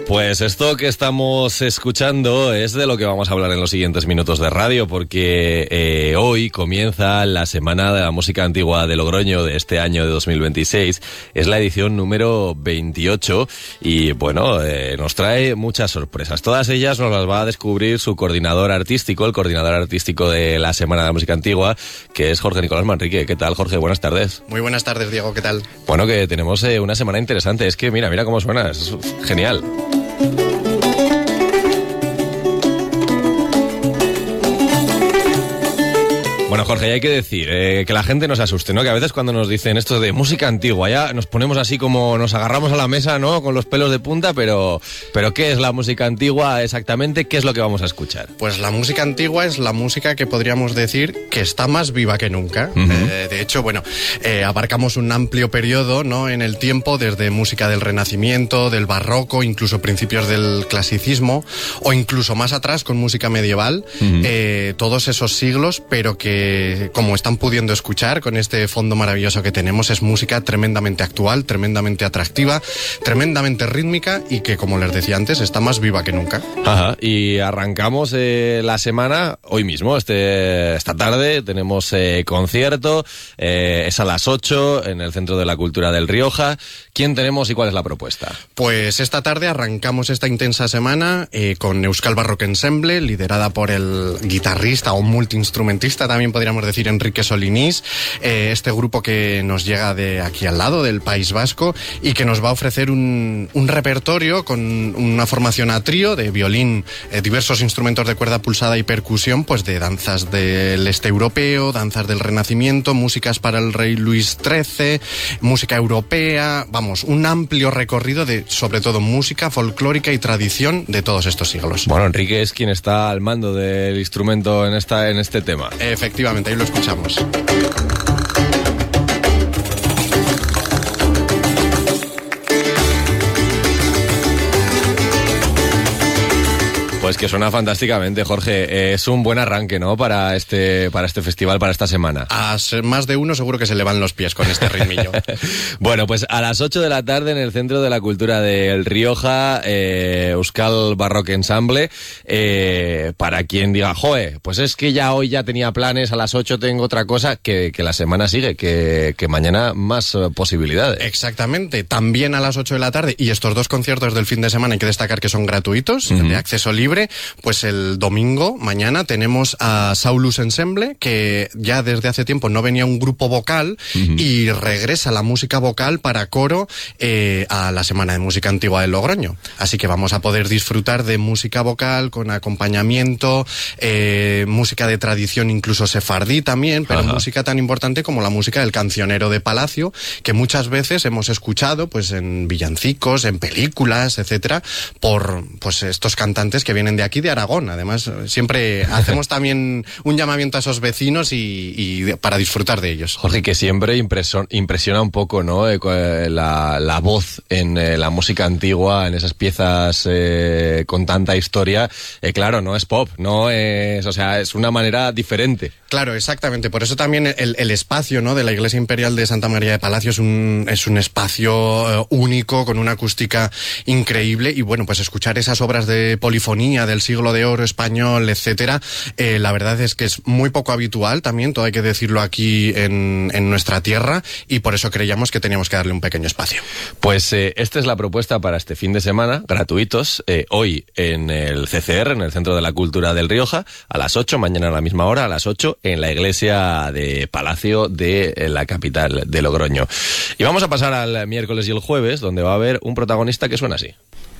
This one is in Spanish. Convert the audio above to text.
Pues esto que estamos escuchando es de lo que vamos a hablar en los siguientes minutos de radio, porque hoy comienza la Semana de la Música Antigua de Logroño de este año de 2026. Es la edición número 28 y, bueno, nos trae muchas sorpresas. Todas ellas nos las va a descubrir su coordinador artístico, el coordinador artístico de la Semana de la Música Antigua, que es Jorge Nicolás Manrique. ¿Qué tal, Jorge? Buenas tardes. Muy buenas tardes, Diego. ¿Qué tal? Bueno, que tenemos una semana interesante. Es que mira cómo suena. Es genial. Bueno, Jorge, ya hay que decir que la gente no se asuste, ¿no? Que a veces cuando nos dicen esto de música antigua, ya nos ponemos así como nos agarramos a la mesa, ¿no? Con los pelos de punta, pero ¿qué es la música antigua exactamente? ¿Qué es lo que vamos a escuchar? Pues la música antigua es la música que podríamos decir que está más viva que nunca. Uh-huh. De hecho, bueno, abarcamos un amplio periodo, ¿no? En el tiempo, desde música del Renacimiento, del Barroco, incluso principios del Clasicismo, o incluso más atrás con música medieval, uh-huh. Todos esos siglos, pero que como están pudiendo escuchar con este fondo maravilloso que tenemos, es música tremendamente actual, tremendamente atractiva, tremendamente rítmica y que, como les decía antes, está más viva que nunca. Ajá, y arrancamos la semana hoy mismo, esta tarde tenemos concierto, es a las 8 en el Centro de la Cultura del Rioja. ¿Quién tenemos y cuál es la propuesta? Pues esta tarde arrancamos esta intensa semana con Euskal Barrock Ensemble, liderada por el guitarrista o multiinstrumentista, también podríamos decir, Enrique Solinís, este grupo que nos llega de aquí al lado, del País Vasco, y que nos va a ofrecer un repertorio con una formación a trío de violín, diversos instrumentos de cuerda pulsada y percusión, pues de danzas del este europeo, danzas del Renacimiento, músicas para el rey Luis XIII, música europea, vamos, un amplio recorrido de, sobre todo, música folclórica y tradición de todos estos siglos. Bueno, Enrique es quien está al mando del instrumento en este tema. Efectivamente, ahí lo escuchamos. Pues que suena fantásticamente, Jorge. Es un buen arranque, ¿no? Para este festival, para esta semana. A más de uno seguro que se le van los pies con este ritmillo. Bueno, pues a las 8 de la tarde en el Centro de la Cultura del Rioja, Euskal Barrock Ensemble, para quien diga, joe, pues es que hoy ya tenía planes, a las 8 tengo otra cosa, que la semana sigue, que mañana más posibilidades. Exactamente, también a las 8 de la tarde, y estos dos conciertos del fin de semana hay que destacar que son gratuitos, uh-huh. de acceso libre. Pues el domingo, mañana, tenemos a Saulus Ensemble, que ya desde hace tiempo no venía un grupo vocal, uh-huh. y regresa la música vocal para coro a la Semana de Música Antigua de Logroño. Así que vamos a poder disfrutar de música vocal con acompañamiento, música de tradición incluso sefardí también, pero uh-huh. música tan importante como la música del cancionero de Palacio, que muchas veces hemos escuchado pues en villancicos, en películas, etcétera, por pues estos cantantes que vienen de aquí, de Aragón. Además, siempre hacemos también un llamamiento a esos vecinos y para disfrutar de ellos. Jorge, que siempre impresiona un poco, ¿no? La voz en la música antigua, en esas piezas con tanta historia. Claro, no es pop, no es, o sea, es una manera diferente. Claro, exactamente. Por eso también el espacio, ¿no? de la Iglesia Imperial de Santa María de Palacio es un espacio único, con una acústica increíble, y bueno, pues escuchar esas obras de polifonía del siglo de oro español, etcétera, la verdad es que es muy poco habitual también, todo hay que decirlo aquí en nuestra tierra, y por eso creíamos que teníamos que darle un pequeño espacio. Pues esta es la propuesta para este fin de semana, gratuitos, hoy en el CCR, en el Centro de la Cultura del Rioja, a las 8, mañana a la misma hora, a las 8, en la iglesia de Palacio de la capital de Logroño. Y vamos a pasar al miércoles y el jueves, donde va a haber un protagonista que suena así.